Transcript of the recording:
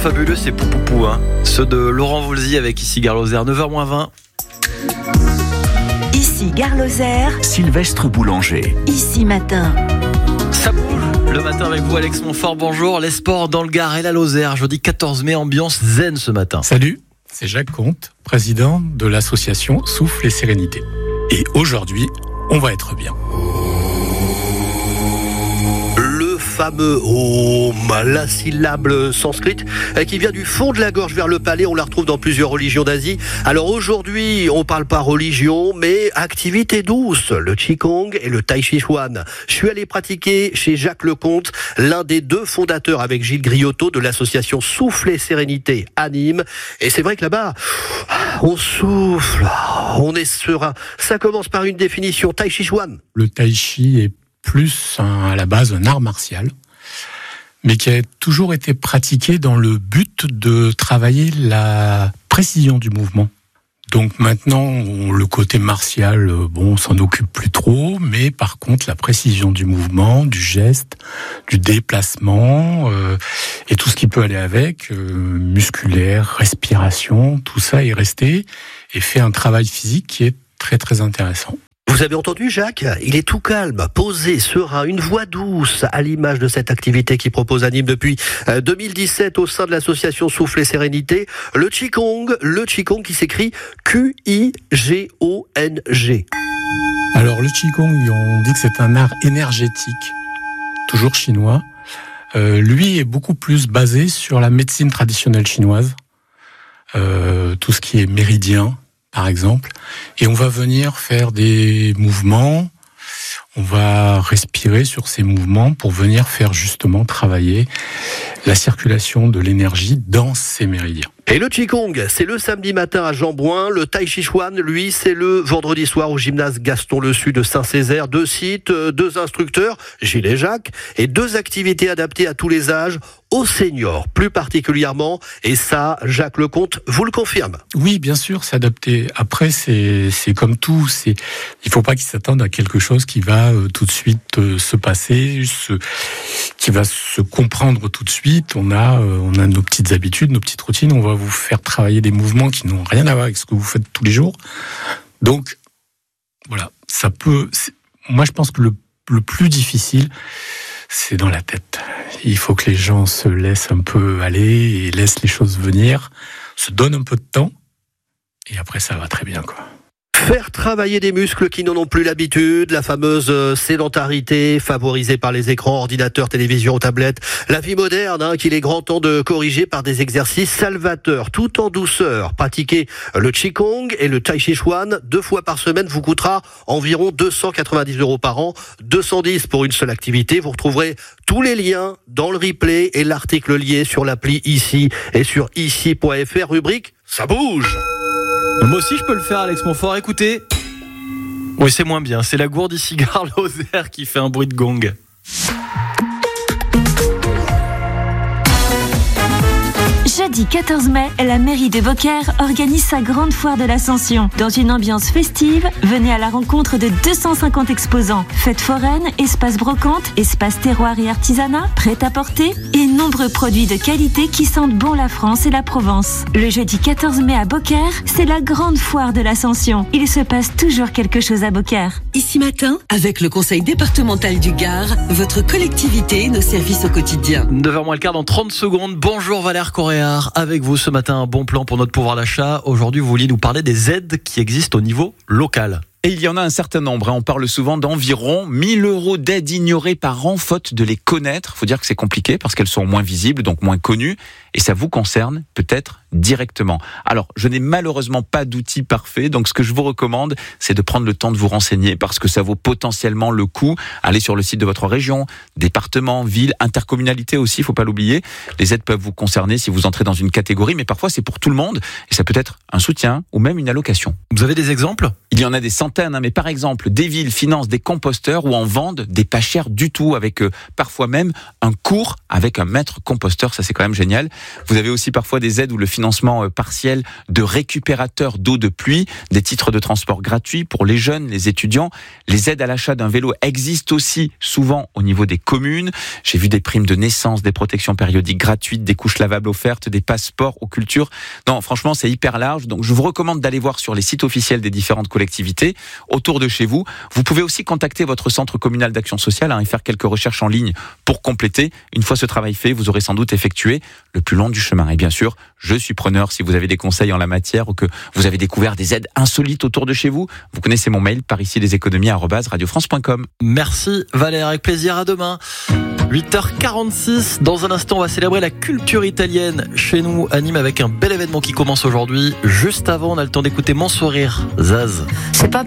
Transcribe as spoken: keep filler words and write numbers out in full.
fabuleux, c'est Poupoupou, hein. Ceux de Laurent Voulzy avec ici Gare Lozère, neuf heures moins vingt. Ici Gare Lozère, Sylvestre Boulanger. Ici Matin. Ça bouge le matin avec vous, Alex Montfort, bonjour. Les sports dans le Gard et la Lozère, jeudi quatorze mai, ambiance zen ce matin. Salut, c'est Jacques Comte, président de l'association Souffle et Sérénité. Et aujourd'hui, on va être bien. Le fameux Om, la syllabe sanscrite qui vient du fond de la gorge vers le palais, on la retrouve dans plusieurs religions d'Asie. Alors aujourd'hui, on parle pas religion, mais activité douce, le Qigong et le Tai Chi Chuan. Je suis allé pratiquer chez Jacques Lecomte, l'un des deux fondateurs avec Gilles Griotto de l'association Souffle et Sérénité à Nîmes. Et c'est vrai que là-bas, on souffle, on est serein. Ça commence par une définition, Tai Chi Chuan. Le Tai Chi est plus un, à la base un art martial, mais qui a toujours été pratiqué dans le but de travailler la précision du mouvement. Donc maintenant, on, le côté martial, bon, on s'en occupe plus trop, mais par contre, la précision du mouvement, du geste, du déplacement, euh, et tout ce qui peut aller avec, euh, musculaire, respiration, tout ça est resté et fait un travail physique qui est très très intéressant. Vous avez entendu, Jacques ? Il est tout calme, posé, serein, une voix douce, à l'image de cette activité qu'il propose à Nîmes depuis deux mille dix-sept au sein de l'association Souffle et Sérénité. Le Qigong, le Qigong qui s'écrit Q I G O N G. Alors le Qigong, on dit que c'est un art énergétique, toujours chinois. Euh, lui est beaucoup plus basé sur la médecine traditionnelle chinoise, euh, tout ce qui est méridien, par exemple, et on va venir faire des mouvements, on va respirer sur ces mouvements pour venir faire justement travailler la circulation de l'énergie dans ces méridiens. Et le Qigong, c'est le samedi matin à Jean-Bouin. Le Tai Chi Chuan, lui, c'est le vendredi soir au gymnase Gaston Lessus de Saint-Césaire. Deux sites, deux instructeurs, Gilles et Jacques, et deux activités adaptées à tous les âges, aux seniors plus particulièrement. Et ça, Jacques Lecomte vous le confirme. Oui, bien sûr, c'est adapté. Après, c'est, c'est comme tout. C'est, il faut pas qu'ils s'attendent à quelque chose qui va euh, tout de suite euh, se passer, se, qui va se comprendre tout de suite. On a, euh, on a nos petites habitudes, nos petites routines. On va vous faire travailler des mouvements qui n'ont rien à voir avec ce que vous faites tous les jours. Donc, voilà, ça peut... Moi, je pense que le, le plus difficile, c'est dans la tête. Il faut que les gens se laissent un peu aller et laissent les choses venir, se donnent un peu de temps, et après, ça va très bien, quoi. Faire travailler des muscles qui n'en ont plus l'habitude, la fameuse sédentarité favorisée par les écrans, ordinateurs, télévisions, tablettes, la vie moderne hein, qu'il est grand temps de corriger par des exercices salvateurs, tout en douceur. Pratiquer le Qigong et le Tai Chi Chuan deux fois par semaine vous coûtera environ deux cent quatre-vingt-dix euros par an, deux cent dix pour une seule activité. Vous retrouverez tous les liens dans le replay et l'article lié sur l'appli Ici et sur ici point f r, rubrique « Ça bouge ». Moi aussi je peux le faire, Alex Montfort, écoutez. Oui, c'est moins bien, c'est la gourde ici Gare Lozère qui fait un bruit de gong. Jeudi quatorze mai, la mairie de Beaucaire organise sa grande foire de l'Ascension. Dans une ambiance festive, venez à la rencontre de deux cent cinquante exposants. Fêtes foraines, espace brocante, espace terroir et artisanat, prêt-à-porter et nombreux produits de qualité qui sentent bon la France et la Provence. Le jeudi quatorze mai à Beaucaire, c'est la grande foire de l'Ascension. Il se passe toujours quelque chose à Beaucaire. Ici Matin, avec le conseil départemental du Gard, votre collectivité et nos services au quotidien. neuf heures moins le quart dans trente secondes. Bonjour Valère Correa. Avec vous ce matin, un bon plan pour notre pouvoir d'achat. Aujourd'hui, vous vouliez nous parler des aides qui existent au niveau local. Et il y en a un certain nombre. On parle souvent d'environ mille euros d'aides ignorées par an, faute de les connaître. Il faut dire que c'est compliqué parce qu'elles sont moins visibles, donc moins connues. Et ça vous concerne peut-être directement. Alors, je n'ai malheureusement pas d'outil parfait. Donc, ce que je vous recommande, c'est de prendre le temps de vous renseigner parce que ça vaut potentiellement le coup. Allez sur le site de votre région, département, ville, intercommunalité aussi, il ne faut pas l'oublier. Les aides peuvent vous concerner si vous entrez dans une catégorie, mais parfois c'est pour tout le monde. Et ça peut être un soutien ou même une allocation. Vous avez des exemples ? Il y en a des centaines, hein, mais par exemple, des villes financent des composteurs ou en vendent des pas chers du tout, avec euh, parfois même un cours avec un maître composteur, ça c'est quand même génial. Vous avez aussi parfois des aides ou le financement partiel de récupérateurs d'eau de pluie, des titres de transport gratuits pour les jeunes, les étudiants. Les aides à l'achat d'un vélo existent aussi souvent au niveau des communes. J'ai vu des primes de naissance, des protections périodiques gratuites, des couches lavables offertes, des passeports aux cultures. Non, franchement, c'est hyper large. Donc, je vous recommande d'aller voir sur les sites officiels des différentes collectivités autour de chez vous. Vous pouvez aussi contacter votre centre communal d'action sociale hein, et faire quelques recherches en ligne pour compléter. Une fois ce travail fait, vous aurez sans doute effectué le plus long du chemin. Et bien sûr, je suis preneur si vous avez des conseils en la matière ou que vous avez découvert des aides insolites autour de chez vous. Vous connaissez mon mail, par ici les économies arobase radio france point com. Merci Valère, avec plaisir, à demain. huit heures quarante-six, dans un instant on va célébrer la culture italienne chez nous à Nîmes avec un bel événement qui commence aujourd'hui. Juste avant, on a le temps d'écouter Mon Sourire, Zaz. C'est pas